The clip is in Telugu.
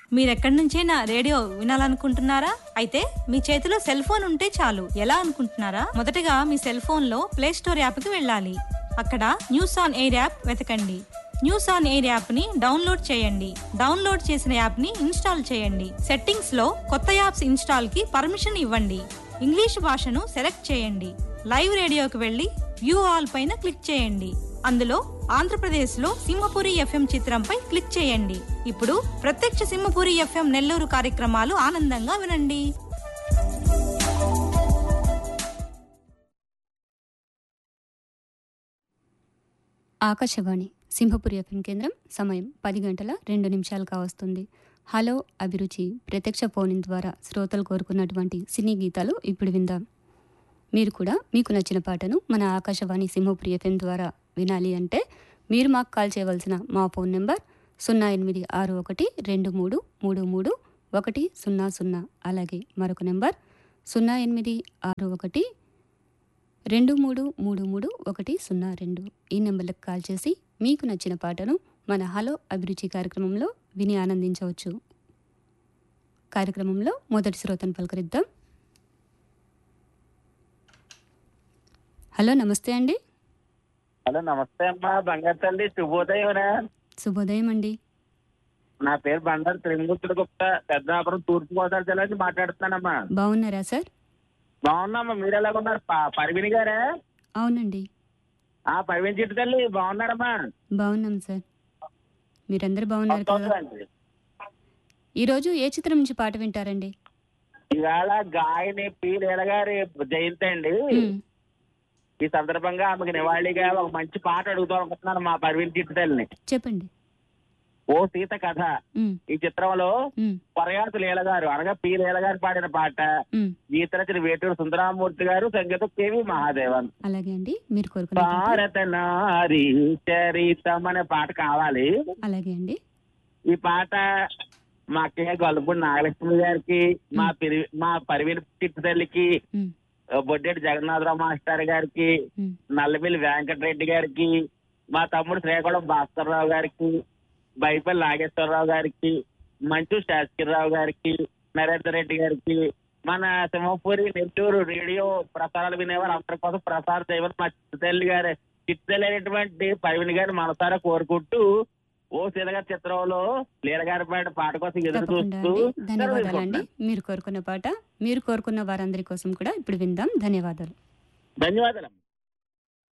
మీరెక్కడి నుంచైనా రేడియో వినాలనుకుంటున్నారా? అయితే మీ చేతిలో సెల్ ఫోన్ ఉంటే చాలు. ఎలా అనుకుంటున్నారా? మొదటగా మీ సెల్ ఫోన్ లో ప్లే స్టోర్ యాప్ కి వెళ్ళాలి. అక్కడ న్యూస్ ఆన్ ఎయిర్ యాప్ వెతకండి. న్యూస్ ఆన్ ఎయిర్ యాప్ ని డౌన్లోడ్ చేయండి. డౌన్లోడ్ చేసిన యాప్ ని ఇన్స్టాల్ చేయండి. సెట్టింగ్స్ లో కొత్త యాప్స్ ఇన్స్టాల్ కి పర్మిషన్ ఇవ్వండి. ఇంగ్లీష్ భాషను సెలెక్ట్ చేయండి. లైవ్ రేడియోకి వెళ్లి వ్యూ ఆల్ పైన క్లిక్ చేయండి. అందులో ఆంధ్రప్రదేశ్ లో సింహపురి ఎఫ్ఎం చిత్రంపై క్లిక్ చేయండి. ఇప్పుడు ప్రత్యక్ష సింహపురి ఎఫ్ఎం నెల్లూరు కార్యక్రమాలు ఆనందంగా వినండి. ఆకాశవాణి సింహపురి ఎఫ్ఎం కేంద్రం. సమయం 10 గంటల 2 నిమిషాలు కావస్తుంది. హలో అభిరుచి ప్రత్యక్ష ఫోన్ ద్వారా శ్రోతలు కోరుకున్నటువంటి సినీ గీతాలు ఇప్పుడు విందాం. మీరు కూడా మీకు నచ్చిన పాటను మన ఆకాశవాణి సింహపురి ఎఫ్ఎం ద్వారా వినాలి అంటే మీరు మాకు కాల్ చేయవలసిన మా ఫోన్ నెంబర్ 086133333100. అలాగే మరొక నెంబర్ 086123333102. ఈ నెంబర్లకు కాల్ చేసి మీకు నచ్చిన పాటను మన హలో అభిరుచి కార్యక్రమంలో విని ఆనందించవచ్చు. కార్యక్రమంలో మొదటి శ్రోతను పలకరిద్దాం. హలో, నమస్తే అండి. హలో, నమస్తే అమ్మా. బంగారు తల్లి, శుభోదయంరా. శుభోదయం అండి. నా పేరు బండారు త్రిమూర్తుల గుప్తా, పెద్దాపురం తూర్పుగోదావరి జిల్లా నుంచి మాట్లాడుతున్నానమ్మా. బాగున్నారా సార్? బాగున్నామ్మా, మీరు ఎలాగున్నారు? పర్వీని గారా? అవునండి, పర్వీని చిట్టు తల్లి బాగున్నారమ్మా? బాగున్నాం సార్. మీరందరూ బాగున్నారు కదా? ఈరోజు ఏ చిత్రం నుంచి పాట వింటారండి? ఇవాళ గాయని పి లీల గారి జయంతి అండి. ఈ సందర్భంగా ఆమెకు నివాళిగా ఒక మంచి పాట అడుగుతాం అనుకుంటున్నాను మా పర్వీని చిట్టు తల్లిని. చెప్పండి. ఓ సీత కథ ఈ చిత్రంలో కొరయాసు లీల గారు అనగా పి లీల గారు పాడిన పాట, గీత రచన వేటూరు సుందరామూర్తి గారు, సంగీతం కేవి మహాదేవన్. అలాగే అండి, మీరు కోరుకున్న భారత నారీ చరితం అనే పాట కావాలి. అలాగే అండి. ఈ పాట మా అక్కయ్య గొల్లపూడి నాగలక్ష్మి గారికి, మా పర్వీని చిట్టు తల్లికి, బొడ్డేటి జగన్నాథరావు మాస్టర్ గారికి, నల్లమిల్లి వెంకటరెడ్డి గారికి, మా తమ్ముడు శ్రీకాకుళం భాస్కర్రావు గారికి, బైపల్లి నాగేశ్వరరావు గారికి, మంచు శాస్త్రిరావు గారికి, నరేందర్ రెడ్డి గారికి, మన సింహపురి నెల్లూరు రేడియో ప్రసారాలు వినేవారు అందరి కోసం ప్రసార చేయమని మా చిట్టుతల్లి గారు, చిట్టుతల్లి అయినటువంటి పర్వీని గారిని మనసారా కోరుకుంటూ ఓ సీతగారి చిత్రంలో లీలగారి పాట కోసం ఎదురు చూస్తూ ధన్యవాదాలండి. మీరు కోరుకున్న పాట మీరు కోరుకున్న వారందరి కోసం కూడా ఇప్పుడు విందాం. ధన్యవాదాలు. ధన్యవాదాలు.